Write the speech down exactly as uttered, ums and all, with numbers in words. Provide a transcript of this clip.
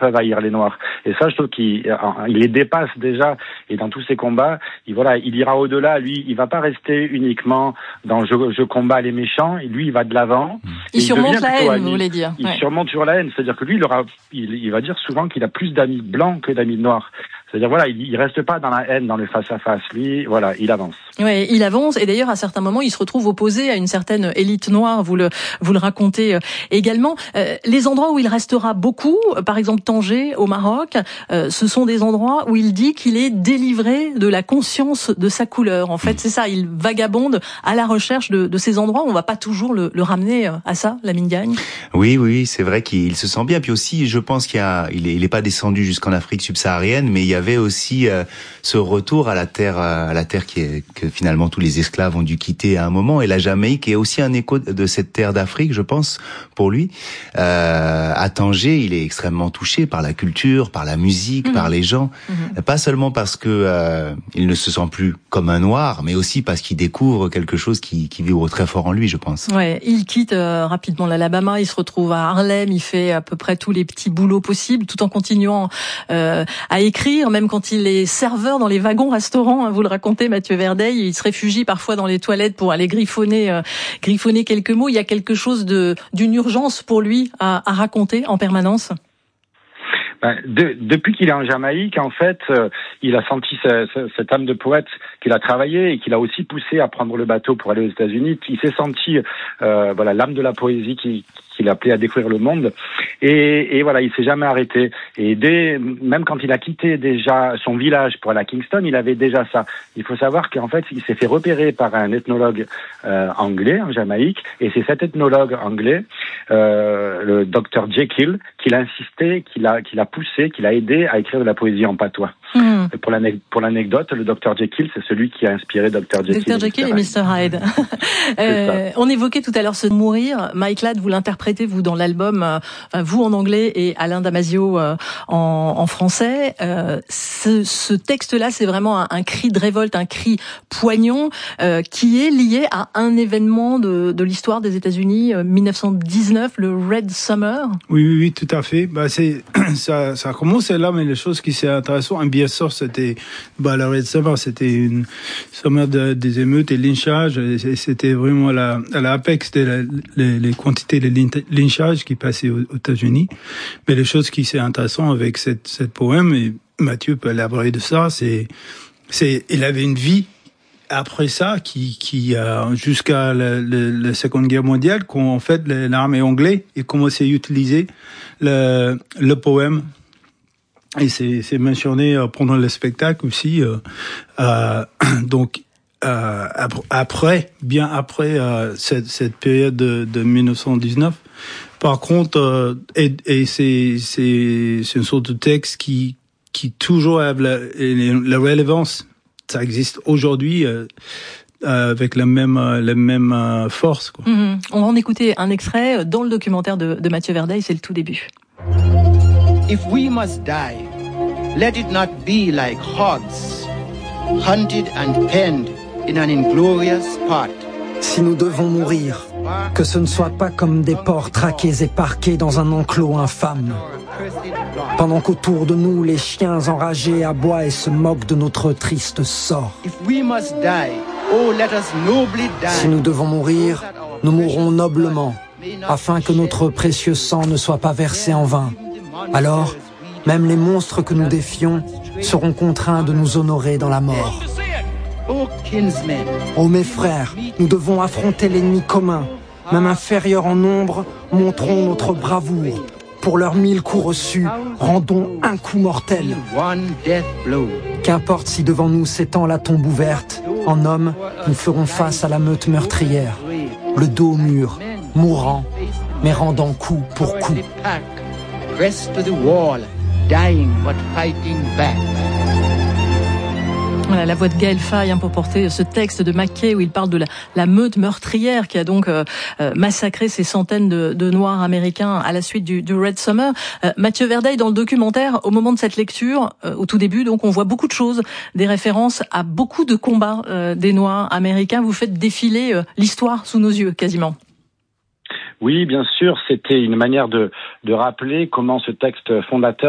peuvent haïr les Noirs. Et ça, je trouve qu'il il les dépasse déjà. Et dans tous ses combats, il, voilà, il ira au-delà. Lui, il va pas rester uniquement dans je, je combats les méchants. Lui, il va de l'avant. Il surmonte la haine, vous voulez dire. Il ouais. surmonte sur la haine. C'est-à-dire que lui, il, aura, il, il va dire souvent qu'il a plus d'amis blancs que d'amis noirs. C'est-à-dire, voilà, il, il reste pas dans la haine, dans le face-à-face. Lui, voilà, il avance. Oui, il avance. Et d'ailleurs, à certains moments, il se retrouve opposé à une certaine élite noire. Vous le, vous le racontez également. Euh, les endroits où il restera beaucoup, par exemple Tanger, au Maroc, euh, ce sont des endroits où il dit qu'il est délivré de la conscience de sa couleur. En fait, c'est ça. Il vagabonde à la recherche de, de ces endroits. On va pas toujours le, le ramener à ça, Lamine Gagne. Oui, oui, c'est vrai qu'il se sent bien. Puis aussi, je pense qu'il y a, il est, il est pas descendu jusqu'en Afrique subsaharienne, mais il y avait aussi euh, ce retour à la terre, à la terre qui est, que finalement tous les esclaves ont dû quitter à un moment. Et la Jamaïque est aussi un écho de cette terre d'Afrique, je pense, pour lui. Euh, à Tanger, il est extrêmement touché par la culture, par la musique, mmh. par les gens. Mmh. Pas seulement parce que euh, il ne se sent plus comme un noir, mais aussi parce qu'il découvre quelque chose qui, qui vibre très fort en lui, je pense. Ouais, il quitte euh, rapidement l'Alabama, il se retrouve à Harlem, il fait à peu près tous les petits boulots possibles, tout en continuant euh, à écrire, même quand il est serveur dans les wagons-restaurants, hein, vous le racontez, Mathieu Verdeil, il se réfugie parfois dans les toilettes pour aller griffonner, euh, griffonner quelques mots. Il y a quelque chose de d'une urgence pour lui à, à raconter en permanence. Ben, de, depuis qu'il est en Jamaïque, en fait, euh, il a senti ce, ce, cette âme de poète qu'il a travaillé et qu'il a aussi poussé à prendre le bateau pour aller aux États-Unis. Il s'est senti, euh, voilà, l'âme de la poésie qui qu'il appelait à découvrir le monde. Et, et voilà, il s'est jamais arrêté. Et dès, même quand il a quitté déjà son village pour aller à Kingston, il avait déjà ça. Il faut savoir qu'en fait, il s'est fait repérer par un ethnologue euh, anglais en Jamaïque. Et c'est cet ethnologue anglais, euh, le docteur Jekyll, qui l'a insisté, qui l'a, qui l'a poussé, qui l'a aidé à écrire de la poésie en patois. Mmh. Pour, l'ane- pour l'anecdote, le docteur Jekyll, c'est celui qui a inspiré docteur Jekyll. docteur Jekyll et mister Hyde. euh, on évoquait tout à l'heure ce mourir. Mike Ladd, vous l'interprétez, vous, dans l'album, euh, vous en anglais et Alain Damasio euh, en, en français. Euh, ce, ce texte-là, c'est vraiment un, un cri de révolte, un cri poignant, euh, qui est lié à un événement de, de l'histoire des États-Unis, euh, dix-neuf cent dix-neuf, le Red Summer. Oui, oui, oui, tout à fait. Bah, c'est, ça, ça commence là, mais les choses qui sont intéressantes, bien sûr, c'était, bah, le Red Summer, c'était une summer de, des émeutes et lynchages, et c'était vraiment la, à l'apex de les, les quantités de lynchages qui passaient aux, aux États-Unis. Mais les choses qui sont intéressantes avec cette, cette poème, et Mathieu peut élaborer de ça, c'est, c'est, il avait une vie après ça, qui, qui euh, jusqu'à la, la, la Seconde Guerre mondiale, quand en fait l'armée anglaise a commencé à utiliser le, le poème. Et c'est, c'est mentionné euh, pendant le spectacle aussi. Euh, euh, donc euh, après, bien après euh, cette, cette période de, de dix-neuf cent dix-neuf. Par contre, euh, et, et c'est, c'est, c'est une sorte de texte qui, qui toujours a la, la relevance. Ça existe aujourd'hui euh, avec la même euh, la même euh, force, quoi. Mmh. On va en écouter un extrait dans le documentaire de, de Mathieu Verdeil, c'est le tout début. If we must die, let it not be like hogs, hunted and penned in an inglorious spot. Si nous devons mourir, que ce ne soit pas comme des porcs traqués et parqués dans un enclos infâme. Pendant qu'autour de nous, les chiens enragés aboient et se moquent de notre triste sort. Si nous devons mourir, nous mourrons noblement, afin que notre précieux sang ne soit pas versé en vain. Alors, même les monstres que nous défions seront contraints de nous honorer dans la mort. Ô mes frères, nous devons affronter l'ennemi commun. Même inférieur en nombre, montrons notre bravoure. Pour leurs mille coups reçus, rendons un coup mortel. Qu'importe si devant nous s'étend la tombe ouverte, en hommes, nous ferons face à la meute meurtrière. Le dos au mur, mourant, mais rendant coup pour coup. Voilà, la voix de Gaël Faye hein, pour porter ce texte de Mackay où il parle de la, la meute meurtrière qui a donc euh, massacré ces centaines de, de Noirs américains à la suite du, du Red Summer. Euh, Mathieu Verdeil, dans le documentaire, au moment de cette lecture, euh, au tout début, donc on voit beaucoup de choses, des références à beaucoup de combats euh, des Noirs américains. Vous faites défiler euh, l'histoire sous nos yeux, quasiment. Oui, bien sûr, c'était une manière de, de rappeler comment ce texte fondateur